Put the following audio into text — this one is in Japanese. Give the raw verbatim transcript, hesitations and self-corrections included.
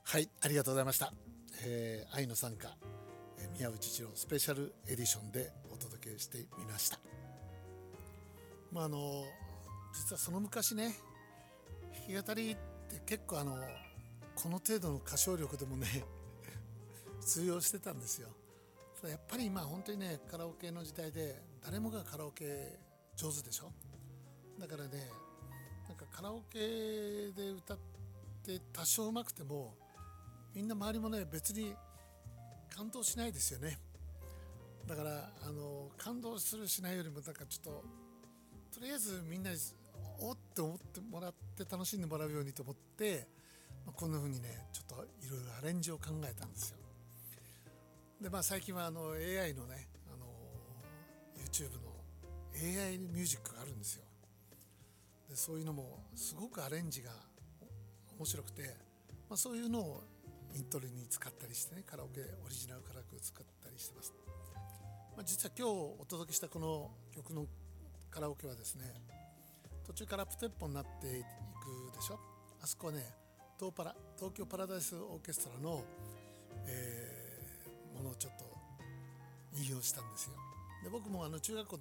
はい、ありがとうございました。えー、愛の賛歌、えー宮内一郎スペシャルエディションでお届けしてみました。まああの実はその昔ね、弾き語りって結構あのこの程度の歌唱力でもね通用してたんですよ。やっぱり今本当にね、カラオケの時代で誰もがカラオケ上手でしょ。だからね、なんかカラオケで歌って多少上手くてもみんな周りもね別に感動しないですよね。だからあの感動するしないよりもなんかちょっととりあえずみんなにおって思ってもらって楽しんでもらうようにと思って、まあ、こんな風にねちょっといろいろアレンジを考えたんですよ。でまあ最近はあの エーアイ のねあの YouTube の エーアイ ミュージックがあるんですよ。でそういうのもすごくアレンジが面白くて、まあ、そういうのをイントロに使ったりしてね、カラオケオリジナルカラオケを使ったりしてます。まあ、実は今日お届けしたこの曲のカラオケはですね、途中からアップテンポになっていくでしょ。あそこはね、東パラ東京パラダイスオーケストラの、えーものをちょっと引用したんですよ。で僕もあの中学校